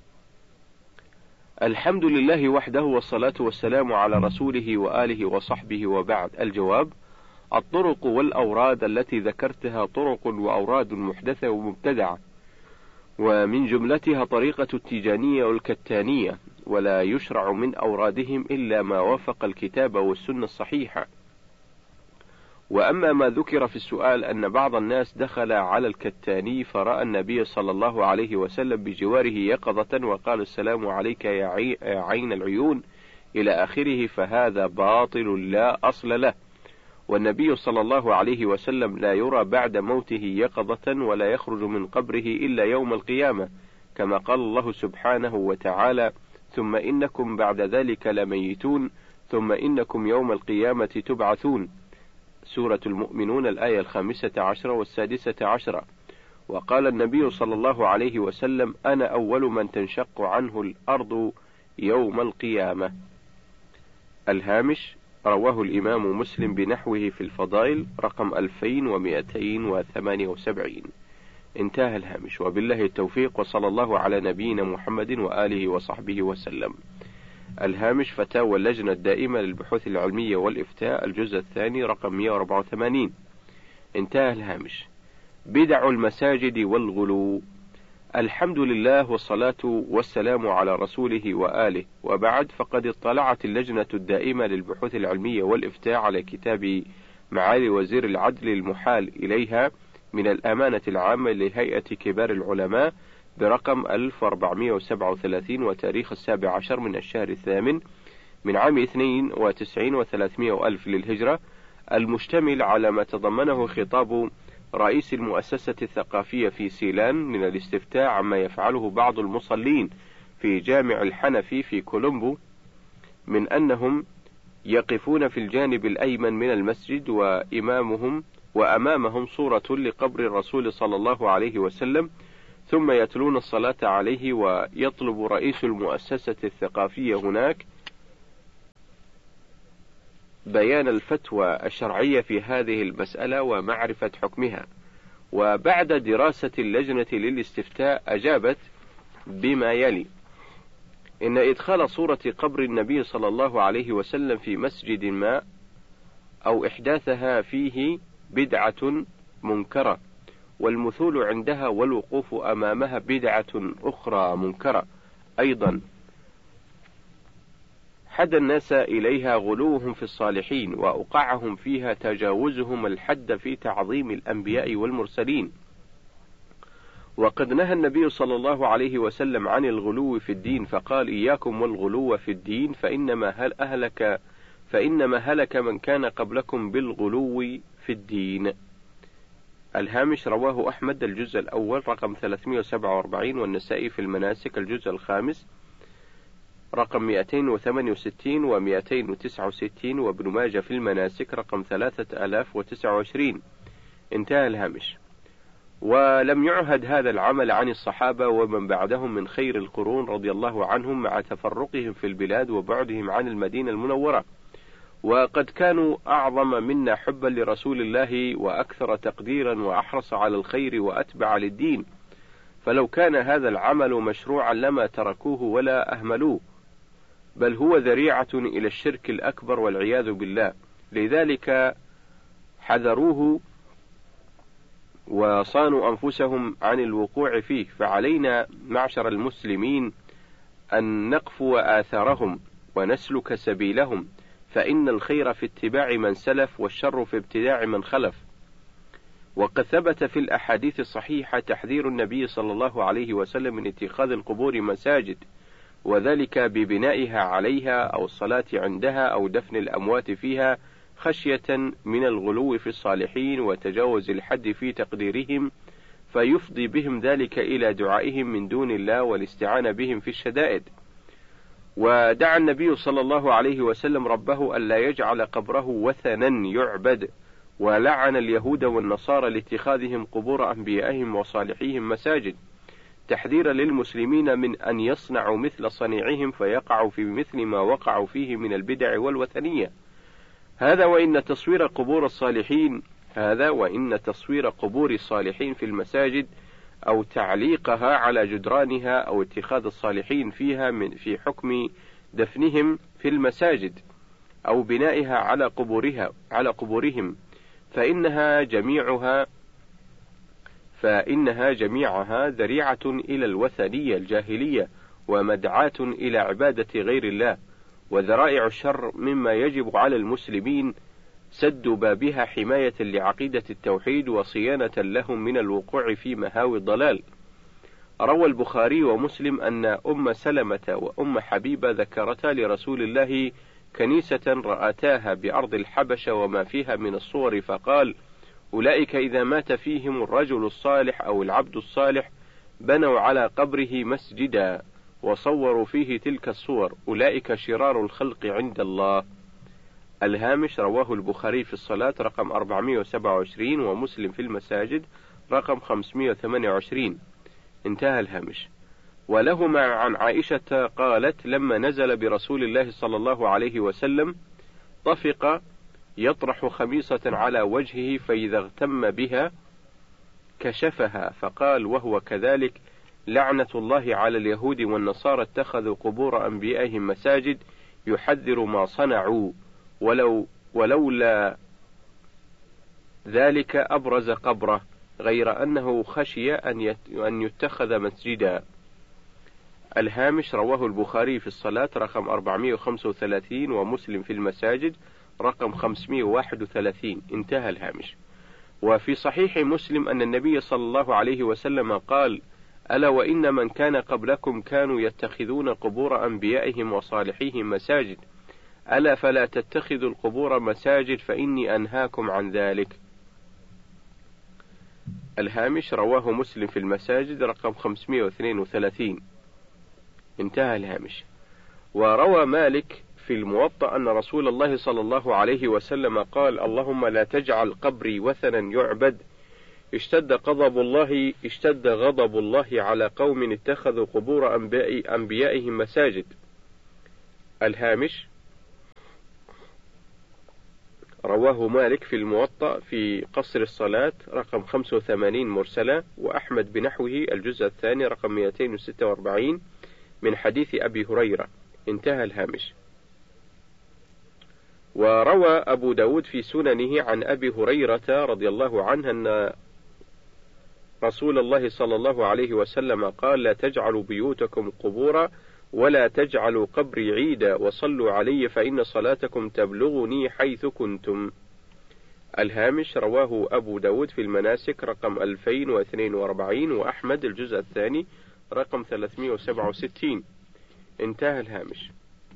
الحمد لله وحده والصلاة والسلام على رسوله وآله وصحبه وبعد. الجواب: الطرق والأوراد التي ذكرتها طرق وأوراد محدثة ومبتدعة، ومن جملتها طريقة التيجانية والكتانية، ولا يشرع من أورادهم إلا ما وافق الكتاب والسنة الصحيحة. وأما ما ذكر في السؤال أن بعض الناس دخل على الكتاني فرأى النبي صلى الله عليه وسلم بجواره يقظة وقال السلام عليك يا عين العيون إلى آخره، فهذا باطل لا أصل له، والنبي صلى الله عليه وسلم لا يرى بعد موته يقظة ولا يخرج من قبره إلا يوم القيامة، كما قال الله سبحانه وتعالى ثم إنكم بعد ذلك لميتون ثم إنكم يوم القيامة تبعثون. سورة المؤمنون الآية 15 والسادسة عشرة. وقال النبي صلى الله عليه وسلم أنا أول من تنشق عنه الأرض يوم القيامة. الهامش: رواه الإمام مسلم بنحوه في الفضائل رقم 2278. انتهى الهامش. وبالله التوفيق، وصلى الله على نبينا محمد وآله وصحبه وسلم. الهامش: فتاوى اللجنة الدائمة للبحوث العلمية والإفتاء الجزء الثاني رقم 184. انتهى الهامش. بدع المساجد والغلو. الحمد لله والصلاة والسلام على رسوله وآله، وبعد، فقد اطلعت اللجنة الدائمة للبحوث العلمية والإفتاء على كتاب معالي وزير العدل المحال إليها من الأمانة العامة لهيئة كبار العلماء برقم 1437 وتاريخ 17 من الشهر الثامن من عام 92 و300 ألف للهجرة، المشتمل على ما تضمنه خطاب رئيس المؤسسة الثقافية في سيلان من الاستفتاء عما يفعله بعض المصلين في جامع الحنفي في كولومبو من أنهم يقفون في الجانب الأيمن من المسجد وأمامهم صورة لقبر الرسول صلى الله عليه وسلم، ثم يتلون الصلاة عليه، ويطلب رئيس المؤسسة الثقافية هناك بيان الفتوى الشرعية في هذه المسألة ومعرفة حكمها. وبعد دراسة اللجنة للاستفتاء أجابت بما يلي: إن إدخال صورة قبر النبي صلى الله عليه وسلم في مسجد ما أو إحداثها فيه بدعة منكرة، والمثول عندها والوقوف أمامها بدعة أخرى منكرة أيضا، حد الناس إليها غلوهم في الصالحين، وأوقعهم فيها تجاوزهم الحد في تعظيم الأنبياء والمرسلين. وقد نهى النبي صلى الله عليه وسلم عن الغلو في الدين، فقال: إياكم والغلو في الدين فإنما هلك من كان قبلكم بالغلو في الدين. الهامش: رواه أحمد الجزء الأول رقم 347، والنسائي في المناسك الجزء الخامس رقم 268 و269، وابن ماجه في المناسك رقم 3029. انتهى الهامش. ولم يعهد هذا العمل عن الصحابة ومن بعدهم من خير القرون رضي الله عنهم، مع تفرقهم في البلاد وبعدهم عن المدينة المنورة، وقد كانوا أعظم منا حبا لرسول الله وأكثر تقديرا وأحرص على الخير وأتبع للدين، فلو كان هذا العمل مشروعا لما تركوه ولا أهملوه، بل هو ذريعة إلى الشرك الأكبر والعياذ بالله. لذلك حذروه وصانوا أنفسهم عن الوقوع فيه. فعلينا معشر المسلمين أن نقفو آثارهم ونسلك سبيلهم، فإن الخير في اتباع من سلف، والشر في ابتداع من خلف. وقد ثبت في الأحاديث الصحيحة تحذير النبي صلى الله عليه وسلم من اتخاذ القبور مساجد، وذلك ببنائها عليها أو الصلاة عندها أو دفن الأموات فيها، خشية من الغلو في الصالحين وتجاوز الحد في تقديرهم، فيفضي بهم ذلك إلى دعائهم من دون الله والاستعانة بهم في الشدائد. ودعا النبي صلى الله عليه وسلم ربه ألا يجعل قبره وثنا يعبد، ولعن اليهود والنصارى لاتخاذهم قبور أنبيائهم وصالحيهم مساجد، تحذيرا للمسلمين من أن يصنعوا مثل صنيعهم فيقعوا في مثل ما وقعوا فيه من البدع والوثنية. هذا وإن تصوير قبور الصالحين في المساجد أو تعليقها على جدرانها أو اتخاذ الصالحين فيها في حكم دفنهم في المساجد أو بنائها على قبورهم، فإنها جميعها ذريعة إلى الوثنية الجاهلية، ومدعاة إلى عبادة غير الله، وذرائع الشر مما يجب على المسلمين سد بابها حماية لعقيدة التوحيد وصيانة لهم من الوقوع في مهاوي الضلال. روى البخاري ومسلم أن أم سلمة وأم حبيبة ذكرتا لرسول الله كنيسة رأتاها بأرض الحبشة وما فيها من الصور، فقال: أولئك إذا مات فيهم الرجل الصالح أو العبد الصالح بنوا على قبره مسجدا وصوروا فيه تلك الصور، أولئك شرار الخلق عند الله. الهامش: رواه البخاري في الصلاة رقم 427، ومسلم في المساجد رقم 528. انتهى الهامش. ولهما عن عائشة قالت: لما نزل برسول الله صلى الله عليه وسلم طفق يطرح خميصة على وجهه، فإذا اغتم بها كشفها، فقال وهو كذلك: لعنة الله على اليهود والنصارى اتخذوا قبور أنبيائهم مساجد، يحذر ما صنعوا، ولولا ذلك أبرز قبره، غير أنه خشي أن يتخذ مسجدا. الهامش: رواه البخاري في الصلاة رقم 435، ومسلم في المساجد رقم 531. انتهى الهامش. وفي صحيح مسلم أن النبي صلى الله عليه وسلم قال: ألا وإن من كان قبلكم كانوا يتخذون قبور أنبيائهم وصالحيهم مساجد، ألا فلا تتخذوا القبور مساجد فإني أنهاكم عن ذلك. الهامش: رواه مسلم في المساجد رقم 532. انتهى الهامش. وروى مالك في الموطأ أن رسول الله صلى الله عليه وسلم قال: اللهم لا تجعل قبري وثنا يعبد، اشتد غضب الله على قوم اتخذوا قبور أنبيائهم مساجد. الهامش: رواه مالك في الموطأ في قصر الصلاة رقم 85 مرسلة، وأحمد بنحوه الجزء الثاني رقم 246 من حديث أبي هريرة. انتهى الهامش. وروى أبو داود في سننه عن أبي هريرة رضي الله عنه أن رسول الله صلى الله عليه وسلم قال: لا تجعلوا بيوتكم قبورا ولا تجعلوا قبري عيدا وصلوا علي فإن صلاتكم تبلغني حيث كنتم. الهامش: رواه أبو داود في المناسك رقم 2042 وأحمد الجزء الثاني رقم 367. انتهى الهامش.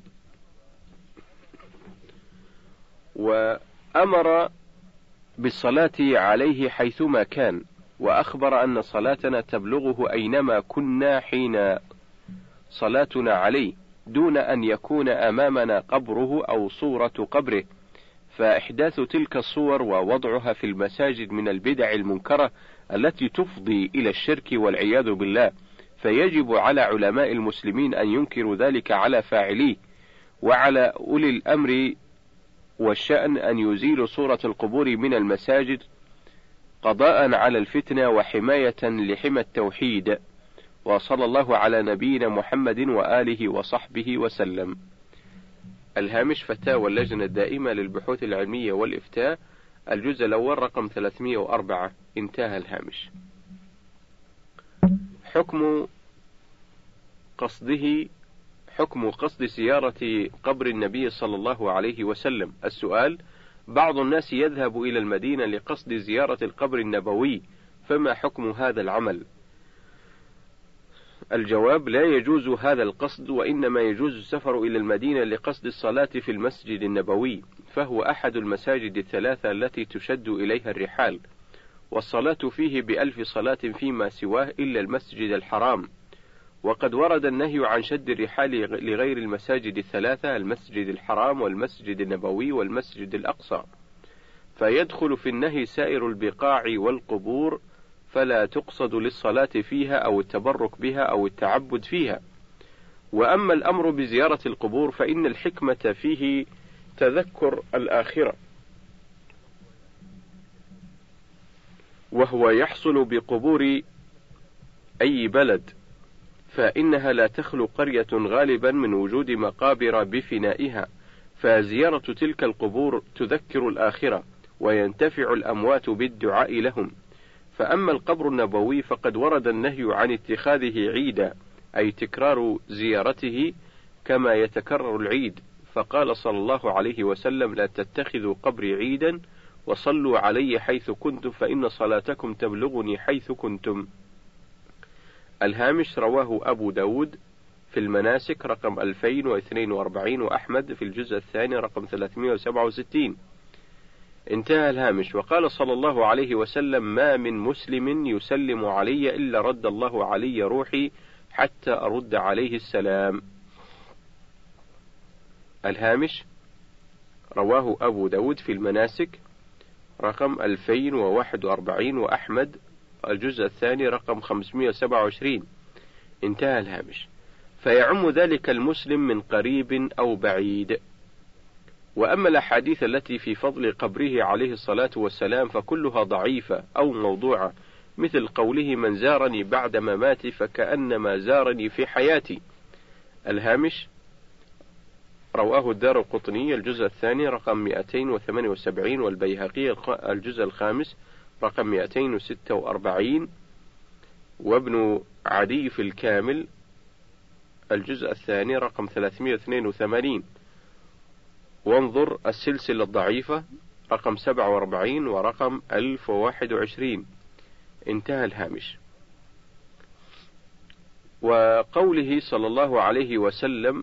وأمر بالصلاة عليه حيثما كان، وأخبر أن صلاتنا تبلغه أينما كنا حين صلاتنا عليه، دون أن يكون أمامنا قبره أو صورة قبره، فإحداث تلك الصور ووضعها في المساجد من البدع المنكرة التي تفضي إلى الشرك والعياذ بالله، فيجب على علماء المسلمين أن ينكروا ذلك على فاعليه، وعلى أولي الأمر والشأن أن يزيلوا صورة القبور من المساجد قضاء على الفتنة وحماية لحمى التوحيد. وصلى الله على نبينا محمد وآله وصحبه وسلم. الهامش: فتاوى اللجنة الدائمة للبحوث العلمية والإفتاء الجزء الأول رقم 304. انتهى الهامش. حكم قصد زيارة قبر النبي صلى الله عليه وسلم. السؤال: بعض الناس يذهب إلى المدينة لقصد زيارة القبر النبوي، فما حكم هذا العمل؟ الجواب: لا يجوز هذا القصد، وإنما يجوز السفر إلى المدينة لقصد الصلاة في المسجد النبوي، فهو أحد المساجد الثلاثة التي تشد إليها الرحال، والصلاة فيه ب1000 صلاة فيما سواه إلا المسجد الحرام. وقد ورد النهي عن شد الرحال لغير المساجد الثلاثة: المسجد الحرام والمسجد النبوي والمسجد الأقصى، فيدخل في النهي سائر البقاع والقبور، فلا تقصد للصلاة فيها أو التبرك بها أو التعبد فيها. وأما الأمر بزيارة القبور فإن الحكمة فيه تذكر الآخرة، وهو يحصل بقبور أي بلد، فإنها لا تخلو قرية غالبا من وجود مقابر بفنائها، فزيارة تلك القبور تذكر الآخرة، وينتفع الأموات بالدعاء لهم. فأما القبر النبوي فقد ورد النهي عن اتخاذه عيدا، أي تكرار زيارته كما يتكرر العيد، فقال صلى الله عليه وسلم: لا تتخذوا قبري عيدا وصلوا علي حيث كنتم فإن صلاتكم تبلغني حيث كنتم. الهامش: رواه أبو داود في المناسك رقم 2042 وأحمد في الجزء الثاني رقم 367. انتهى الهامش. وقال صلى الله عليه وسلم: ما من مسلم يسلم علي إلا رد الله علي روحي حتى أرد عليه السلام. الهامش: رواه أبو داود في المناسك رقم 2041 وأحمد الجزء الثاني رقم 527. انتهى الهامش. فيعم ذلك المسلم من قريب أو بعيد. وأما الأحاديث التي في فضل قبره عليه الصلاة والسلام فكلها ضعيفة أو موضوعة، مثل قوله: من زارني بعد مماتي فكأنما زارني في حياتي. الهامش: رواه الدارقطني الجزء الثاني رقم 278 والبيهقي الجزء الخامس رقم 246 وابن عدي في الكامل الجزء الثاني رقم 382. وانظر السلسلة الضعيفة رقم 47 ورقم 1021. انتهى الهامش. وقوله صلى الله عليه وسلم: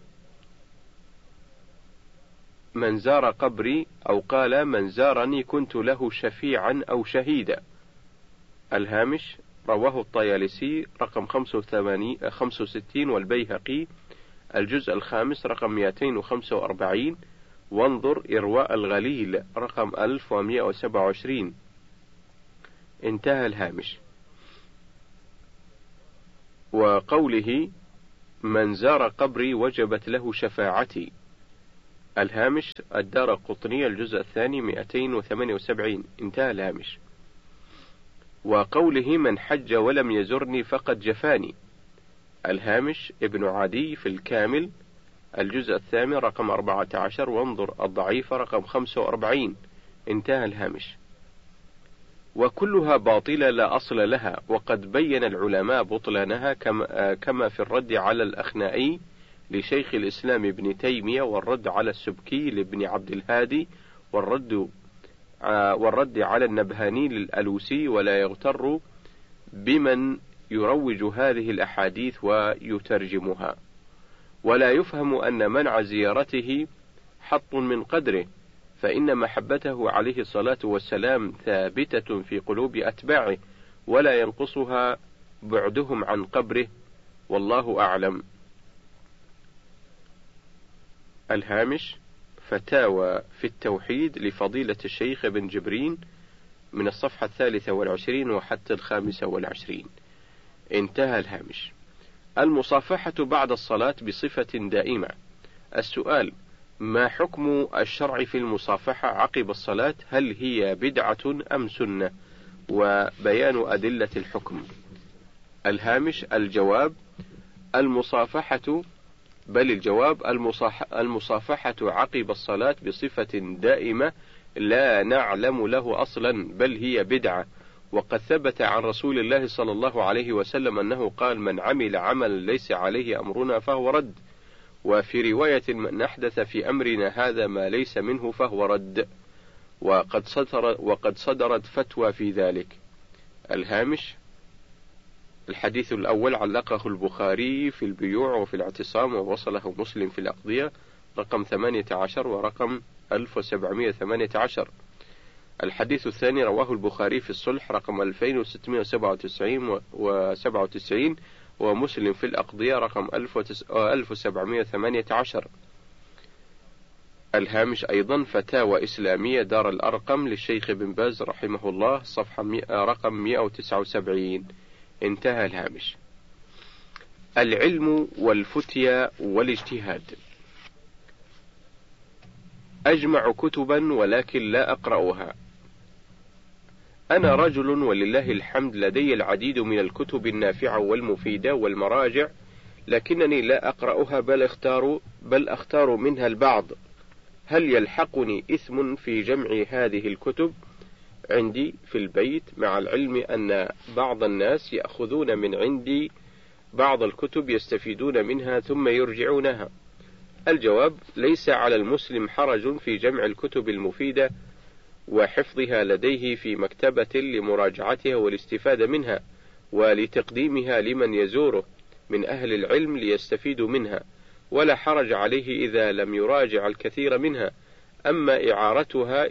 من زار قبري، أو قال: من زارني كنت له شفيعا أو شهيدا. الهامش: رواه الطيالسي رقم 65 والبيهقي الجزء 5 رقم 245، وانظر إرواء الغليل رقم 1127. انتهى الهامش. وقوله من زار قبري وجبت له شفاعتي. الهامش الدارقطني الجزء 2 278. انتهى الهامش. وقوله من حج ولم يزرني فقد جفاني. الهامش ابن عدي في الكامل الجزء 8 رقم 14، وانظر الضعيف رقم 45. انتهى الهامش. وكلها باطلة لا أصل لها، وقد بين العلماء بطلانها كما في الرد على الأخنائي لشيخ الإسلام ابن تيمية، والرد على السبكي لابن عبد الهادي، والرد على النبهاني للألوسي. ولا يغتر بمن يروج هذه الأحاديث ويترجمها. ولا يفهم أن منع زيارته حط من قدره، فإن محبته عليه الصلاة والسلام ثابتة في قلوب أتباعه، ولا ينقصها بعدهم عن قبره، والله أعلم. الهامش فتاوى في التوحيد لفضيلة الشيخ ابن جبرين من الصفحة 23 وحتى 25. انتهى الهامش. المصافحة بعد الصلاة بصفة دائمة. السؤال: ما حكم الشرع في المصافحة عقب الصلاة؟ هل هي بدعة أم سنة؟ وبيان أدلة الحكم. الهامش الجواب: المصافحة عقب الصلاة بصفة دائمة لا نعلم له أصلا، بل هي بدعة. وقد ثبت عن رسول الله صلى الله عليه وسلم أنه قال: من عمل عملا ليس عليه أمرنا فهو رد. وفي رواية: من أحدث في أمرنا هذا ما ليس منه فهو رد. وقد صدرت فتوى في ذلك. الهامش الحديث الأول علقه البخاري في البيوع وفي الاعتصام، ووصله مسلم في الأقضية رقم 18 ورقم 1718. الحديث الثاني رواه البخاري في الصلح رقم 2697 و97، ومسلم في الأقضية رقم 1718. الهامش أيضا فتاوى إسلامية دار الأرقم للشيخ بن باز رحمه الله صفحة رقم 179. انتهى الهامش. العلم والفتيا والاجتهاد. أجمع كتبا ولكن لا أقرأها. أنا رجل ولله الحمد لدي العديد من الكتب النافعة والمفيدة والمراجع، لكنني لا أقرأها بل أختار منها البعض. هل يلحقني إثم في جمع هذه الكتب عندي في البيت، مع العلم أن بعض الناس يأخذون من عندي بعض الكتب يستفيدون منها ثم يرجعونها؟ الجواب: ليس على المسلم حرج في جمع الكتب المفيدة وحفظها لديه في مكتبة لمراجعتها والاستفادة منها، ولتقديمها لمن يزوره من أهل العلم ليستفيدوا منها، ولا حرج عليه إذا لم يراجع الكثير منها. أما إعارتها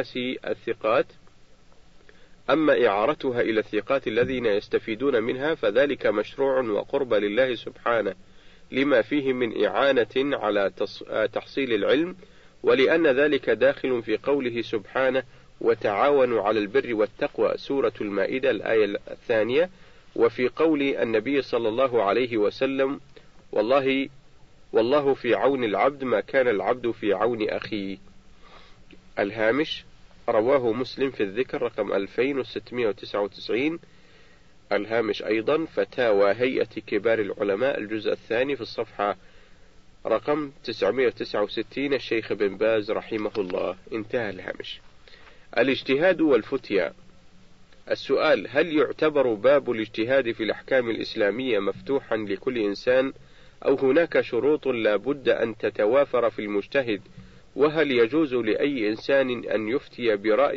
إلى الثقات الذين يستفيدون منها فذلك مشروع وقرب لله سبحانه، لما فيه من إعانة على تحصيل العلم، ولأن ذلك داخل في قوله سبحانه: وتعاونوا على البر والتقوى، سورة المائدة الآية 2، وفي قول النبي صلى الله عليه وسلم: والله في عون العبد ما كان العبد في عون أخيه. الهامش رواه مسلم في الذكر رقم 2699. الهامش أيضا فتاوى هيئة كبار العلماء الجزء الثاني في الصفحة رقم 969 الشيخ بن باز رحمه الله. انتهى الهامش. الاجتهاد والفتيا. السؤال: هل يعتبر باب الاجتهاد في الأحكام الإسلامية مفتوحا لكل إنسان، أو هناك شروط لا بد أن تتوافر في المجتهد؟ وهل يجوز لأي إنسان أن يفتي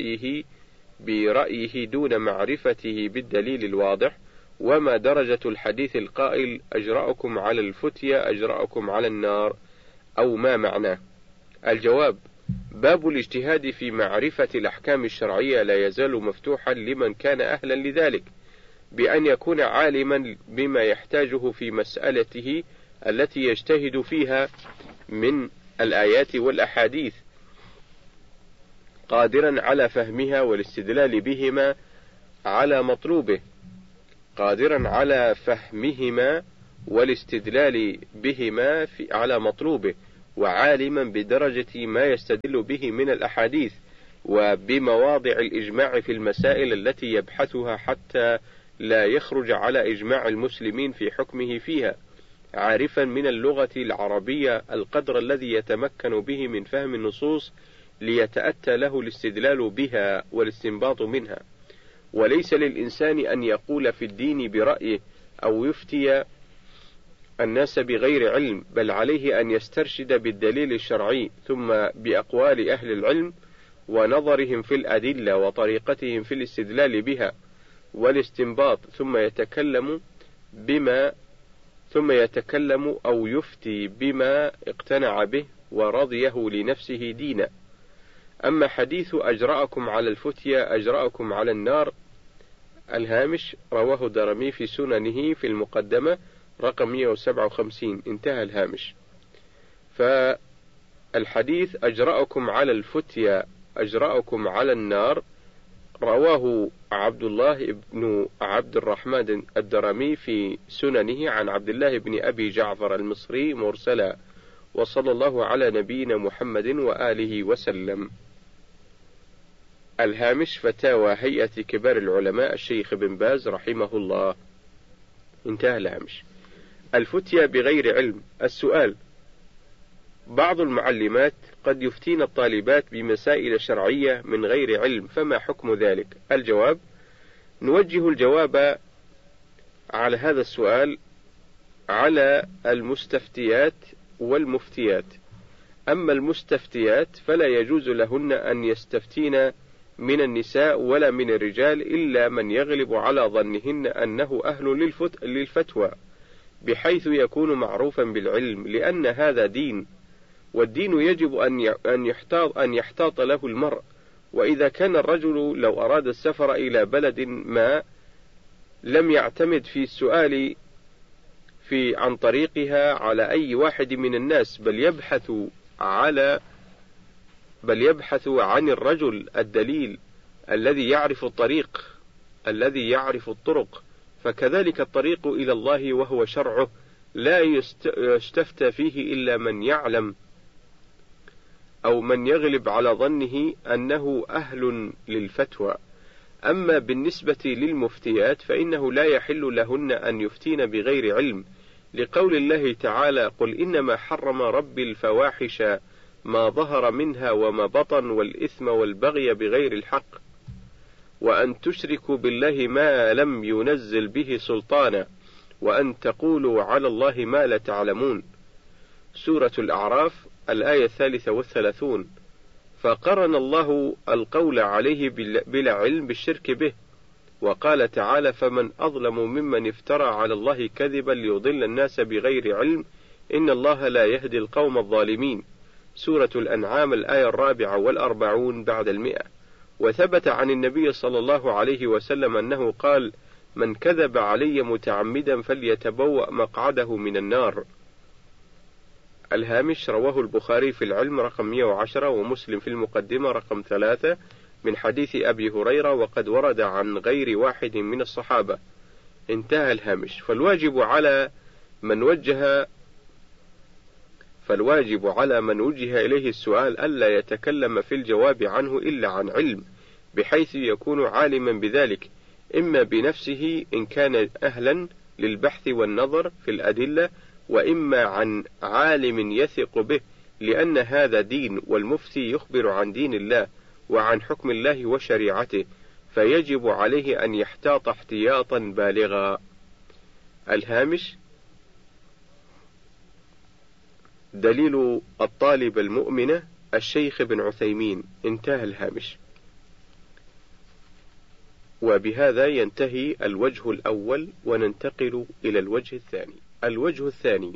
برأيه دون معرفته بالدليل الواضح؟ وما درجة الحديث القائل: أجرأكم على الفتيا أجرأكم على النار، أو ما معناه؟ الجواب: باب الاجتهاد في معرفة الأحكام الشرعية لا يزال مفتوحا لمن كان أهلا لذلك، بأن يكون عالما بما يحتاجه في مسألته، التي يجتهد فيها من الآيات والأحاديث، قادرا على فهمها والاستدلال بهما على مطلوبه، قادرا على فهمهما والاستدلال بهما على مطلوبه، وعالما بدرجة ما يستدل به من الأحاديث، وبمواضع الإجماع في المسائل التي يبحثها حتى لا يخرج على إجماع المسلمين في حكمه فيها، عارفا من اللغة العربية القدر الذي يتمكن به من فهم النصوص ليتأتى له الاستدلال بها والاستنباط منها. وليس للإنسان أن يقول في الدين برأيه أو يفتي الناس بغير علم، بل عليه أن يسترشد بالدليل الشرعي ثم بأقوال أهل العلم ونظرهم في الأدلة وطريقتهم في الاستدلال بها والاستنباط، ثم يتكلم أو يفتي بما اقتنع به ورضيه لنفسه دينا. أما حديث أجرأكم على الفتيا أجرأكم على النار، الهامش، رواه الدارمي في سننه في المقدمة رقم 157، انتهى الهامش. فالحديث أجرأكم على الفتيا أجرأكم على النار رواه عبد الله بن عبد الرحمن الدارمي في سننه عن عبد الله بن أبي جعفر المصري مرسلا، وصلى الله على نبينا محمد وآله وسلم. الهامش، فتاوى هيئة كبار العلماء الشيخ بن باز رحمه الله، انتهى الهامش. الفتيا بغير علم. السؤال: بعض المعلمات قد يفتين الطالبات بمسائل شرعية من غير علم، فما حكم ذلك؟ الجواب: نوجه الجواب على هذا السؤال على المستفتيات والمفتيات. أما المستفتيات فلا يجوز لهن أن يستفتين من النساء ولا من الرجال إلا من يغلب على ظنهن أنه أهل للفتوى، بحيث يكون معروفا بالعلم، لأن هذا دين، والدين يجب أن يحتاط له المرء. وإذا كان الرجل لو أراد السفر إلى بلد ما لم يعتمد في السؤال عن طريقها على أي واحد من الناس، بل يبحث عن الرجل الدليل الذي يعرف الطرق، فكذلك الطريق إلى الله وهو شرعه لا يستفتى فيه إلا من يعلم أو من يغلب على ظنه أنه أهل للفتوى. أما بالنسبة للمفتيات فإنه لا يحل لهن أن يفتين بغير علم، لقول الله تعالى: قل إنما حرم ربي الفواحش ما ظهر منها وما بطن والإثم والبغي بغير الحق وأن تشركوا بالله ما لم ينزل به سلطانا وأن تقولوا على الله ما لا تعلمون. سورة الأعراف الآية 33. فقرن الله القول عليه بلا علم بالشرك به، وقال تعالى: فمن أظلم ممن افترى على الله كذبا ليضل الناس بغير علم إن الله لا يهدي القوم الظالمين. سورة الأنعام الآية 44 بعد 100. وثبت عن النبي صلى الله عليه وسلم أنه قال: من كذب علي متعمدا فليتبوأ مقعده من النار. الهامش، رواه البخاري في العلم رقم 110 ومسلم في المقدمة رقم 3 من حديث أبي هريرة، وقد ورد عن غير واحد من الصحابة، انتهى الهامش. فالواجب على من وجه إليه السؤال ألا يتكلم في الجواب عنه إلا عن علم، بحيث يكون عالما بذلك، إما بنفسه إن كان أهلا للبحث والنظر في الأدلة، وإما عن عالم يثق به، لأن هذا دين، والمفتي يخبر عن دين الله وعن حكم الله وشريعته، فيجب عليه أن يحتاط احتياطا بالغا. الهامش، دليل الطالب المؤمنة الشيخ بن عثيمين، انتهى الهامش. وبهذا ينتهي الوجه الأول، وننتقل إلى الوجه الثاني. الوجه الثاني: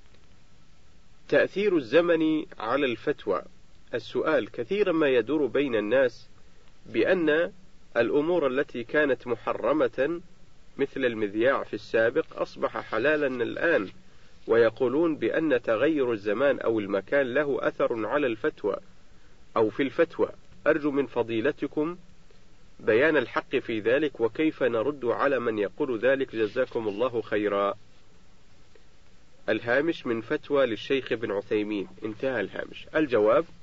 تأثير الزمن على الفتوى. السؤال: كثيرا ما يدور بين الناس بأن الأمور التي كانت محرمة مثل المذياع في السابق أصبح حلالا الآن، ويقولون بأن تغير الزمان أو المكان له أثر على الفتوى أو في الفتوى. أرجو من فضيلتكم بيان الحق في ذلك، وكيف نرد على من يقول ذلك، جزاكم الله خيرا. الهامش من فتوى للشيخ ابن عثيمين. انتهى الهامش. الجواب: